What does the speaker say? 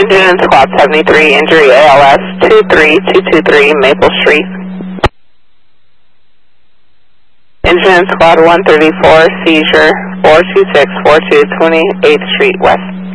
Engine Squad 73, injury ALS 23223 Maple Street. Engine Squad 134, seizure 42642 28th Street West.